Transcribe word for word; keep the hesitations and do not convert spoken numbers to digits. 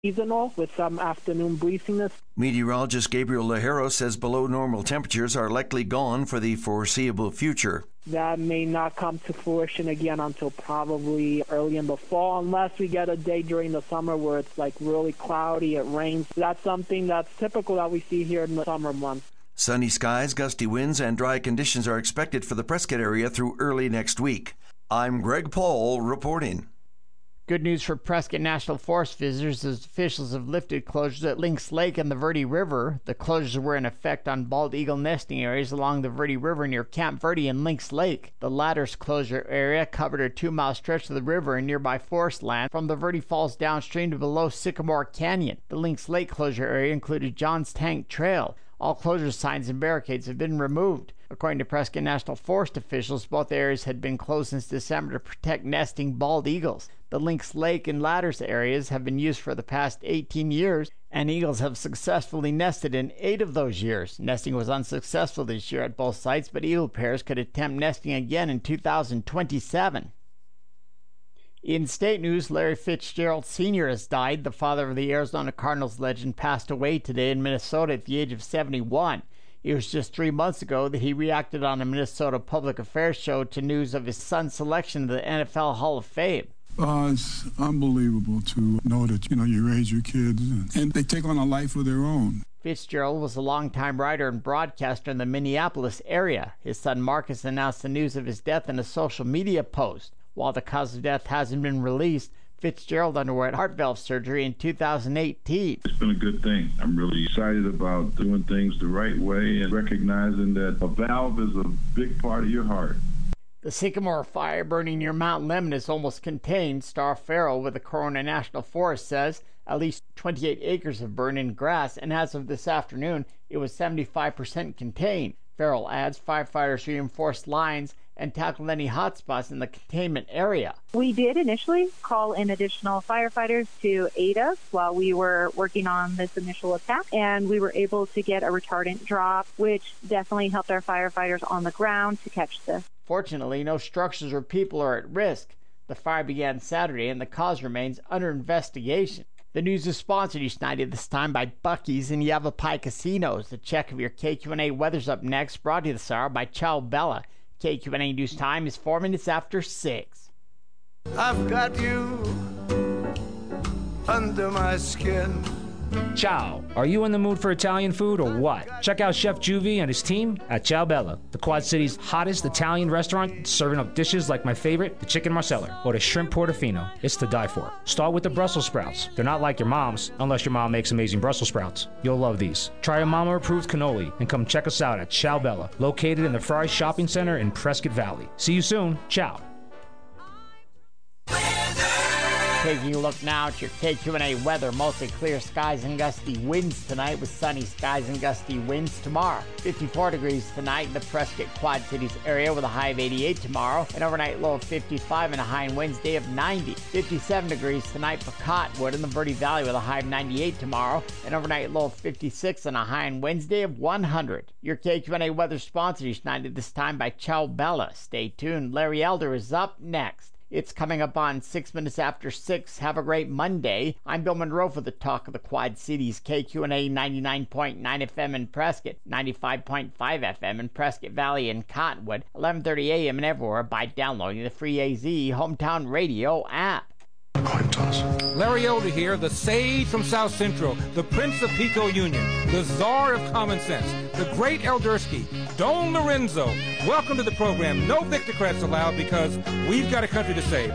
seasonal with some afternoon breeziness. Meteorologist Gabriel Lajero says below normal temperatures are likely gone for the foreseeable future. That may not come to fruition again until probably early in the fall, unless we get a day during the summer where it's like really cloudy, it rains. That's something that's typical that we see here in the summer months. Sunny skies, gusty winds, and dry conditions are expected for the Prescott area through early next week. I'm Greg Paul reporting. Good news for Prescott National Forest visitors as officials have lifted closures at Lynx Lake and the Verde River. The closures were in effect on bald eagle nesting areas along the Verde River near Camp Verde and Lynx Lake. The latter's closure area covered a two-mile stretch of the river and nearby forest land from the Verde Falls downstream to below Sycamore Canyon. The Lynx Lake closure area included Johns Tank Trail. All closure signs and barricades have been removed. According to Prescott National Forest officials, both areas had been closed since December to protect nesting bald eagles. The Lynx Lake and Ladders areas have been used for the past eighteen years, and eagles have successfully nested in eight of those years. Nesting was unsuccessful this year at both sites, but eagle pairs could attempt nesting again in two thousand twenty-seven. In state news, Larry Fitzgerald Senior has died. The father of the Arizona Cardinals legend passed away today in Minnesota at the age of seventy-one. It was just three months ago that he reacted on a Minnesota Public Affairs show to news of his son's selection to the N F L Hall of Fame. Uh, it's unbelievable to know that, you know, you raise your kids and, and they take on a life of their own. Fitzgerald was a longtime writer and broadcaster in the Minneapolis area. His son Marcus announced the news of his death in a social media post. While the cause of death hasn't been released, Fitzgerald underwent heart valve surgery in two thousand eighteen. It's been a good thing. I'm really excited about doing things the right way and recognizing that a valve is a big part of your heart. The sycamore fire burning near Mount Lemmon is almost contained. Star Farrell with the Corona National Forest says at least twenty-eight acres have burned in grass, and as of this afternoon, it was seventy-five percent contained. Farrell adds firefighters reinforced lines and tackled any hotspots in the containment area. We did initially call in additional firefighters to aid us while we were working on this initial attack, and we were able to get a retardant drop, which definitely helped our firefighters on the ground to catch this. Fortunately, no structures or people are at risk. The fire began Saturday, and the cause remains under investigation. The news is sponsored each night at this time by Buc-ee's and Yavapai Casinos. The check of your K Q N A weather's up next, brought to you this hour by Chow Bella. K Q N A news time is four minutes after six. I've got you under my skin. Ciao. Are you in the mood for Italian food or what? Check out Chef Juvie and his team at Ciao Bella, the Quad City's hottest Italian restaurant, serving up dishes like my favorite, the chicken marsala, or the shrimp portofino. It's to die for. Start with the Brussels sprouts. They're not like your mom's, unless your mom makes amazing Brussels sprouts. You'll love these. Try a mama-approved cannoli and come check us out at Ciao Bella, located in the Fry Shopping Center in Prescott Valley. See you soon. Ciao. Taking a look now at your K Q N A weather. Mostly clear skies and gusty winds tonight with sunny skies and gusty winds tomorrow. fifty-four degrees tonight in the Prescott Quad Cities area with a high of eighty-eight tomorrow. An overnight low of fifty-five and a high on Wednesday of ninety. fifty-seven degrees tonight for Cottonwood in the Verde Valley with a high of ninety-eight tomorrow. An overnight low of fifty-six and a high on Wednesday of one hundred. Your K Q N A weather sponsored each night at this time by Chow Bella. Stay tuned. Larry Elder is up next. It's coming up on six minutes after six. Have a great Monday. I'm Bill Monroe for the Talk of the Quad Cities. K Q N A ninety-nine point nine F M in Prescott, ninety-five point five F M in Prescott Valley and Cottonwood, eleven thirty A M and everywhere by downloading the free A Z Hometown Radio app. Coin toss. Larry Elder here, the sage from South Central, the Prince of Pico Union, the czar of common sense, the great Eldersky, Don Lorenzo. Welcome to the program. No Victocrats allowed because we've got a country to save.